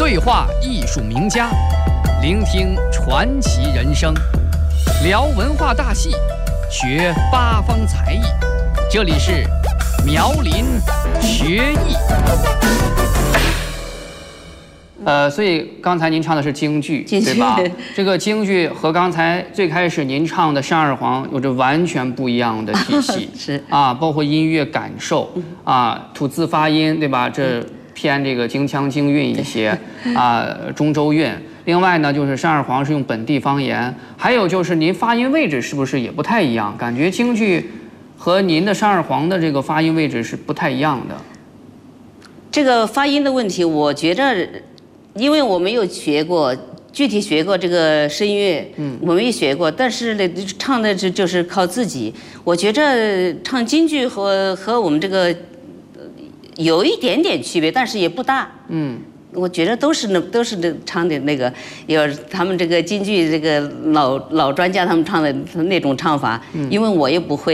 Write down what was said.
对话艺术名家，聆听传奇人生，聊文化大戏，学八方才艺。这里是苗林学艺。所以刚才您唱的是京剧，对吧？这个京剧和刚才最开始您唱的《扇二黄》有着完全不一样的体系， 是啊，包括音乐感受啊，吐字发音，对吧？这偏这个京腔京韵一些啊，中州韵。另外呢，就是《扇二黄》是用本地方言，还有就是您发音位置是不是也不太一样？感觉京剧和您的《扇二黄》的这个发音位置是不太一样的。 这个发音的问题，我觉着。因为我没有学过，具体学过这个声乐，我没学过，但是呢，唱的就是靠自己。我觉着唱京剧和我们这个有一点点区别，但是也不大。我觉得都是唱的那个，有他们这个京剧这个老专家他们唱的那种唱法，因为我也不会。